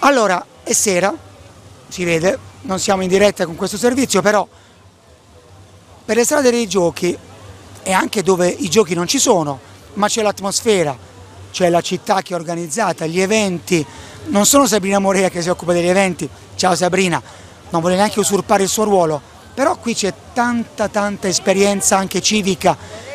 Allora, è sera, si vede, non siamo in diretta con questo servizio, però per le strade dei giochi e anche dove i giochi non ci sono, ma c'è l'atmosfera, c'è la città che è organizzata, gli eventi, non sono Sabrina Morea che si occupa degli eventi, ciao Sabrina, non vuole neanche usurpare il suo ruolo, però qui c'è tanta esperienza anche civica